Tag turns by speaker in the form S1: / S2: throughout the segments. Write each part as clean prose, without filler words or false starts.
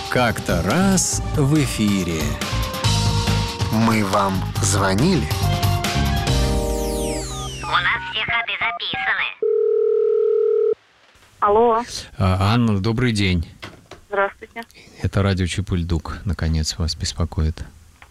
S1: Как-то раз в эфире.
S2: Мы вам звонили?
S3: У нас все ходы записаны.
S4: Алло,
S1: Анна, добрый день.
S4: здравствуйте.
S1: Это радио Чип-Бульдог, наконец, вас беспокоит.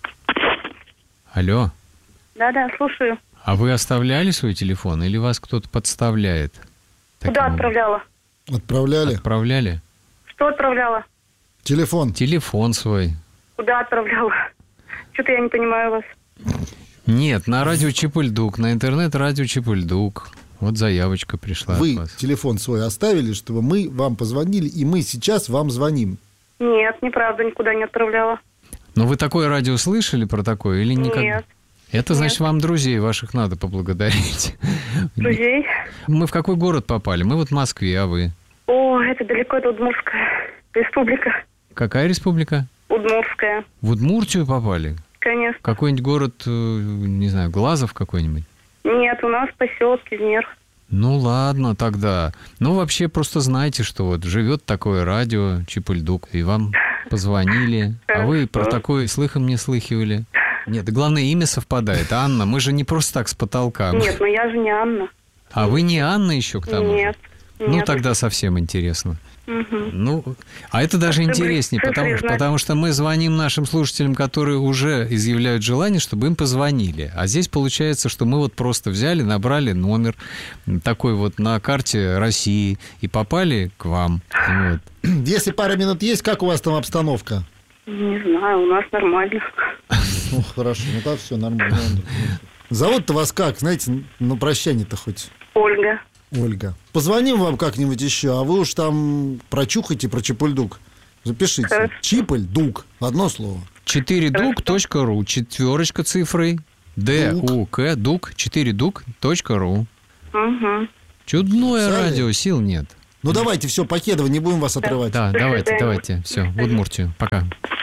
S1: Алло,
S4: Да-да, слушаю.
S1: а вы оставляли свой телефон или вас кто-то подставляет?
S4: Куда
S1: Таким
S4: отправляла?
S5: Отправляли?
S1: Отправляли?
S4: Что отправляла?
S5: Телефон.
S1: Телефон свой.
S4: Куда отправляла? Что-то я не понимаю вас.
S1: Нет, на радио Чип-Бульдог, на интернет-радио Чип-Бульдог. Вот заявочка пришла от
S5: Вы
S1: вас.
S5: телефон свой оставили, чтобы мы вам позвонили, и мы сейчас вам звоним.
S4: Нет, неправда, никуда не отправляла.
S1: Но вы такое радио слышали про такое или никогда?
S4: Нет.
S1: Это значит, вам друзей ваших надо поблагодарить.
S4: Друзей?
S1: Мы в какой город попали? Мы вот в Москве, а вы?
S4: О, это далеко, это Удмуртская республика.
S1: Какая республика?
S4: Удмуртская,
S1: В Удмуртию попали?
S4: конечно.
S1: Какой-нибудь город, не знаю, Глазов какой-нибудь?
S4: Нет, у нас поселок Кизнер.
S1: Ну ладно тогда. Ну вообще просто знайте, что вот живет такое радио Чип-Бульдог, и вам позвонили. А вы про такое слыхом не слыхивали? Нет, да главное, имя совпадает. Анна, мы же не просто так с потолка.
S4: Нет, но я же не Анна.
S1: А вы не Анна еще к тому же?
S4: Нет.
S1: Ну
S4: нет.
S1: тогда совсем интересно.
S4: Мгм.
S1: Ну, а это даже
S4: Цифры-
S1: интереснее,
S4: цифры знать.
S1: потому что мы звоним нашим слушателям, которые уже изъявляют желание, чтобы им позвонили. А здесь получается, что мы вот просто взяли, набрали номер такой вот на карте России и попали к вам. Вот.
S5: Если пара минут есть, как у вас там обстановка?
S4: Не знаю, у нас нормально.
S5: Ну, хорошо, ну так все нормально. Зовут-то вас как? Знаете, на прощание-то хоть
S4: Ольга.
S5: Ольга. Позвоним вам как-нибудь еще, а вы уж там прочухайте про Чип-Бульдог. Запишите.
S4: Хорошо.
S5: Чип-Бульдог. Одно слово.
S1: 4duc.ru, четверочка цифрой, D-U-K, дук, 4duc.ru.
S4: Угу.
S1: Чудное
S5: Сами?
S1: радио, сил нет.
S5: Ну давайте, все, Покедова, не будем вас отрывать.
S1: Да,
S4: До
S1: давайте,
S4: свидания.
S1: все, в Удмуртию, пока.